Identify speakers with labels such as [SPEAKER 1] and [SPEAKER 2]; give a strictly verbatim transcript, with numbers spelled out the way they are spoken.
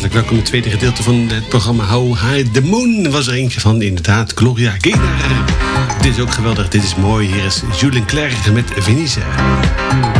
[SPEAKER 1] hartelijk welkom in het tweede gedeelte van het programma How High the Moon. Was er eentje van, inderdaad, Gloria Gaynor. Dit is ook geweldig, dit is mooi. Hier is Julien Clerc met Venise.